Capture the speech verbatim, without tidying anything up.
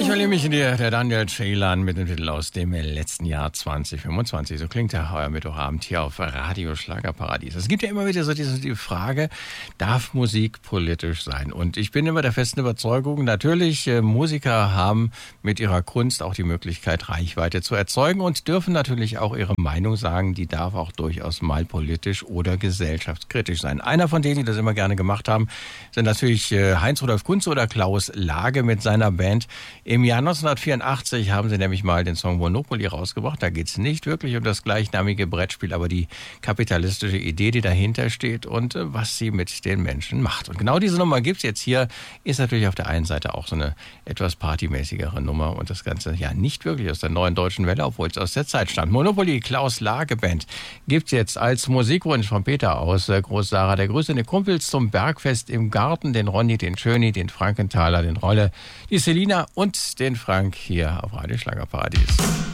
Ich verliebe mich in dir, der Daniel Ceylan mit dem Titel aus dem letzten Jahr zwanzig fünfundzwanzig. So klingt der heuer Mittwochabend hier auf Radio Schlagerparadies. Es gibt ja immer wieder so diese die Frage, darf Musik politisch sein? Und ich bin immer der festen Überzeugung, natürlich, äh, Musiker haben mit ihrer Kunst auch die Möglichkeit, Reichweite zu erzeugen und dürfen natürlich auch ihre Meinung sagen. Die darf auch durchaus mal politisch oder gesellschaftskritisch sein. Einer von denen, die das immer gerne gemacht haben, sind natürlich äh, Heinz-Rudolf Kunze oder Klaus Lage mit seiner Band. Im Jahr neunzehnhundertvierundachtzig haben sie nämlich mal den Song Monopoly rausgebracht. Da geht es nicht wirklich um das gleichnamige Brettspiel, aber die kapitalistische Idee, die dahinter steht und äh, was sie mit den Menschen macht. Und genau diese Nummer gibt's jetzt hier. Ist natürlich auf der einen Seite auch so eine etwas partymäßigere Nummer und das Ganze ja nicht wirklich aus der neuen deutschen Welle, obwohl es aus der Zeit stammt. Monopoly, Klaus Lage Band, gibt's jetzt als Musikwunsch von Peter aus äh, Groß Sarah. Der grüßt seine Kumpels zum Bergfest im Garten, den Ronny, den Schöni, den Frankenthaler, den Rolle, die Selina und den Frank hier auf Radio Schlagerparadies.